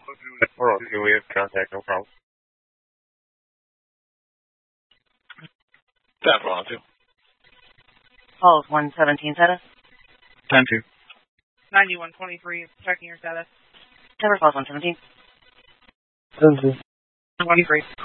402, we have contact, no problem. Tap 402. Calls 117 status. 10-2. 9123, checking your status. Tower calls 117. 10-2. 23.